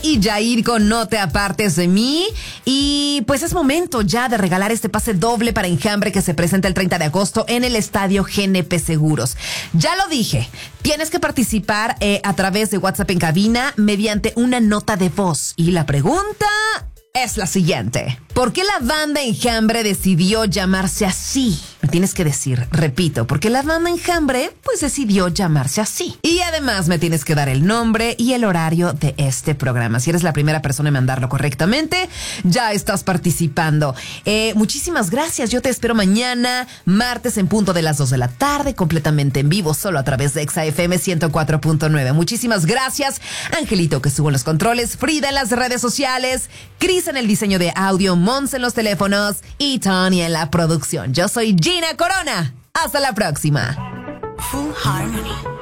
y Jair con No te apartes de mí. Y pues es momento ya de regalar este pase doble para Enjambre que se presenta el 30 de agosto en el estadio GNP Seguros. Ya lo dije, tienes que participar a través de WhatsApp en cabina mediante una nota de voz. Y la pregunta es la siguiente: ¿por qué la banda Enjambre decidió llamarse así? Me tienes que decir, repito, ¿por qué la banda Enjambre pues decidió llamarse así? Y además me tienes que dar el nombre y el horario de este programa. Si eres la primera persona en mandarlo correctamente, ya estás participando. Muchísimas gracias. Yo te espero mañana, martes en punto de las 2 de la tarde, completamente en vivo, solo a través de Exa FM 104.9. Muchísimas gracias. Angelito que estuvo en los controles, Frida en las redes sociales, Cris en el diseño de audio, Mons en los teléfonos y Tony en la producción. Yo soy Gina Corona. Hasta la próxima. Full Harmony.